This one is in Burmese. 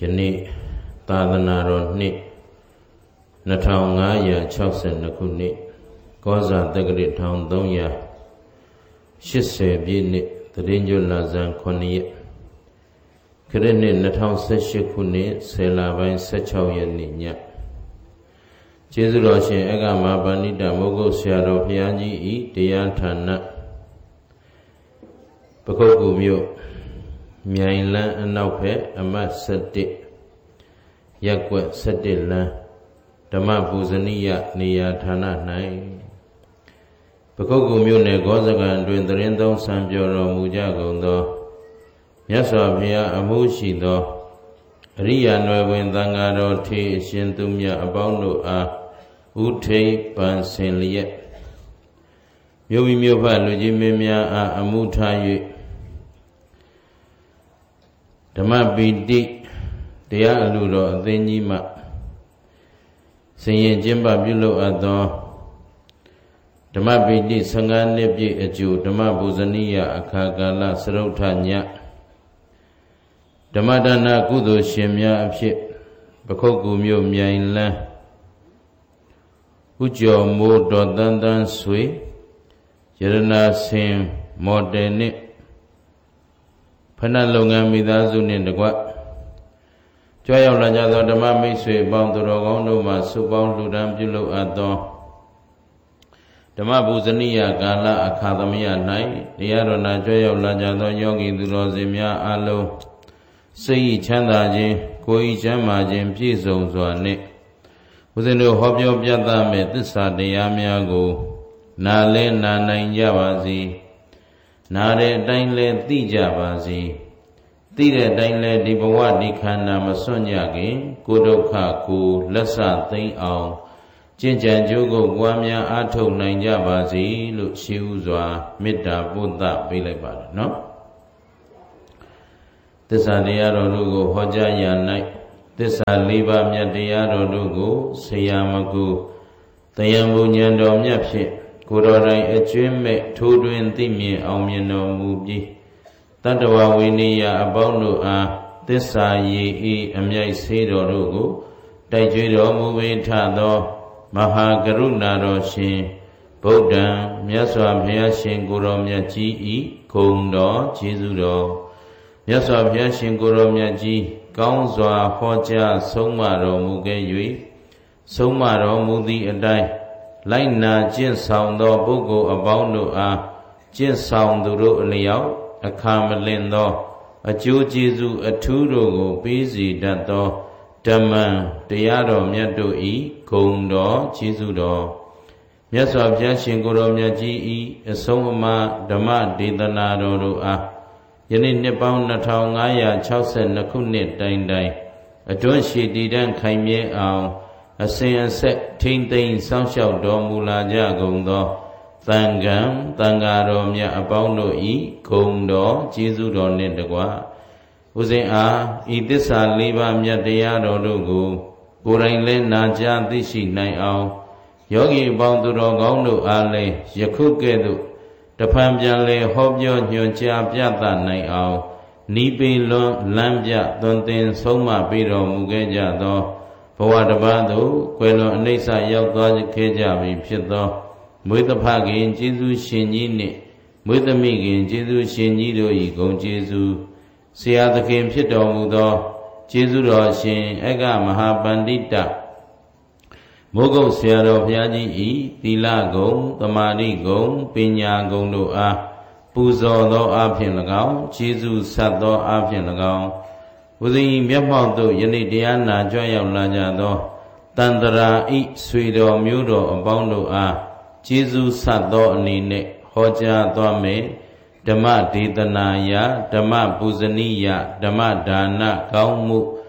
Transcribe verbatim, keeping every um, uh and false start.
ယနေ့သာသနာတော်နှစ်နှစ်ထောင်ငါးရာခြောက်ဆယ်နှစ်ခုနှစ်ကောဇာတက္ကရာတစ်ထောင်သုံးရာရှစ်ဆယ်ပြည့်နှစ်သတ္တင်ကျွလဇန်ခုနှစ်ရက်ခရစ်နှစ်နှစ်ထောင်ဆယ်ရှစ်ခုနှစ်ဆယ်လပိုင်းဆယ်ခြောက်ရက်နေ့ညကျေးဇူးတော်ရှင်အဂ္ဂမပဏိတမိုးကုတ်ဆရာတော်ဘုရားကြီးဤတရားဌာနပခုက္ကူမြို့မြိုင်လန်းအနောက်ဘက်အမှတ်ဆယ်တစ်ရပ်ကွက်ဆယ်တစ်လမ်းဓမ္မပူဇနိယနေရာဌာန၌ပခုက္ကူမြို့နယ်ဂောဇကံတွင်သရင်သုံးဆံပြောတော်မူကြကုန်သောမြတ်စွာဘုရားအမှုရှိသောအရိယာနွယ်ဝင်သံဃာတော်ထေအရှင်သူမြတ်အပေါင်းတို့အားဥထိပ်ပန်ဆင်လျက်မြို့မိမြို့ဖလူကြီးမင်းများအားအမှုထား၍ဓမ္မပီတိတရားအလူတော်အသင်းကြီးမှဆင်ရင်ကျင်းပပြုလုပ်အပ်သောဓမ္မပီတိဆယ်ငါးနှစ်ပြည့်အကျိုးဓမ္မပူဇနိယအခါကာလစရုဋ္ဌညဓမ္မဒါနကုသိုလ်ရှင်များအဖြစ်ပခုက္ကူမြို့မြိုင်လန်းဥကျော်မိုးတော်တန်းတန်းဆွေရတနာဆင်မော်တယ်နှင့်ဖဏလုပ်ငန်းမိသားစုနှင့်တကွကြွရောက်လာကြသောဓမ္မမိတ်ဆွေအပေါင်းသူတော်ကောင်းတို့မှစုပေါင်းလှူဒါန်းပြုလုပ်အပ်သောဓမ္မပူဇနိယကာလအခါသမယ၌တရားတော်နာကြွရောက်လာကြသောယောဂီသူတော်စင်များအလုံးစိတ်ချမ်းသာခြင်းကိုယ်ဤချမ်းသာခြင်းပြည့်စုံစွာနှင့်ဦးဇင်းတို့ဟောပြောပြသမဲ့သစ္စာတရားများကိုနာလဲနာနိုင်ကြပါစေနာတဲ့အတိုင်းလဲသိကြပါစေသိတဲ့အတိုင်းလဲဒီဘဝဒီခန္ဓာမစွန့်ကြခင်ကိုဒုက္ခကိုလက်ဆသိမ့်အောင်ကျင့်ကြံကြိုးကိုပွားများအားထုတ်နိုင်ကြပါစေလို့ရှိဥစွာမေတ္တာပို့သပေးလိုက်ပါတယ်နော်သစ္စာတရားတော်တို့ကိုဟောကြားရ၌သစ္စာလေးပါးမြတ်တရားတော်တို့ကိုဆရာမကူတယံဘုံဉဏ်တော်မြတ်ဖြင့်ကိုယ်တော်တိုင်အကျွင်းမဲ့ထိုးတွင်သိမြင်အောင်မြင်တော်မူပြီးတတ္တဝဝိနည်းအပေါင်းတို့အားသစ္စာရည်ဤအမြိုက်ဆေးတော်တို့ကိုတိုက်ကြွတော်မူဝေထသောမဟာကရုဏာတော်ရှင်ဗုဒ္ဓံမြတ်စွာဘုရားရှင်ကိုယ်တော်မြတ်ကြီးဤဂုဏ်တော်ကျေးဇူးတော်မြတ်စွာဘုရားရှင်ကိုယ်တော်မြတ်ကြီးကောင်းစွာဟောကြားဆုံးမတော်မူခဲ့၍ဆုံးမတော်မူသည့်အတိုင်းလိုက်နာကျင့်ဆောင်သောပုဂ္ဂိုလ်အပေါင်းတို့အားကျင့်ဆောင်သူတို့အလျောက်အခါမလင့်သောအကျိုးကျေးဇူးအထူးတို့ကိုပေးစီတတ်သောဓမ္မတရားတော်မြတ်တို့ဤဂုဏ်တော်ကျေးဇူးတော်မြတ်စွာဘုရားရှင်ကိုယ်တော်မြတ်ကြီးဤအဆုံးအမဓမ္မဒေသနာတော်တို့အားယနေ့နှစ်ပေါင်းနှစ်ထောင်ငါးရာခြောက်ဆယ်နှစ်ခုနှစ်တိုင်တိုင်အတွန်းရှိတည်တံ့ခိုင်မြဲအောင်အစဉ်အဆက်ထိမ့်သိမ်းစောင့်ရှောက်တော်မူလာကြကုန်သောသံဃံသံဃာတော်မြတ်အပေါင်းတို့ဤဂုဏ်တော်ကျေးဇူးတော်နှင့်တကွဦးဇင်းအားဤသစ္စာလေးပါးမြတ်တရားတော်တို့ကိုကိုယ်တိုင်လည်းနာကြားသိရှိနိုင်အောင်ယောဂီအပေါင်းသူတော်ကောင်းတို့အားလည်းယခုကဲ့သို့တဖန်ပြန်လဲဟောပြောညွှန်ကြားပြသနိုင်အောင်နိပေလွန်လမ်းပြသွန်သင်ဆုံးမပေးတော်မူခဲ့ကြသောဘဝတစ်ပါးသို့ကွယ်လွန်အနိစ္စရောက်သွားခဲ့ကြပြီဖြစ်သောမွေးသဖခင်ကျေးဇူးရှင်ကြီးနှင့်မွေးသမီးခင်ကျေးဇူးရှင်ကြီးတို့၏ဂုဏ်ကျေးဇူးဆရာသခင်ဖြစ်တော်မူသောကျေးဇူးတော်ရှင်အဂ္ဂမဟာပန္တိတမိုးကုတ်ဆရာတော်ဘုရားကြီးဤသီလဂုဏ်သမာဓိဂုဏ်ပညာဂုဏ်တို့အားပူဇော်သောအဖြစ်၎င်းကျေးဇူးဆက်သောအဖြစ်၎င်းဘုဇင်မျက်မှောက်သို့ယနေ့တရားနာကြွရောက်လာကြသောတန်တရာဤဆွေတော်မျိုးတော်အပေါင်းတို့အားကျေးဇူးဆက်သောအနေနဲ့ဟောကြားသွားမယ်ဓမ္မဒေသနာယဓမ္မပူဇနိယဓမ္မဒါနကောင်းမှု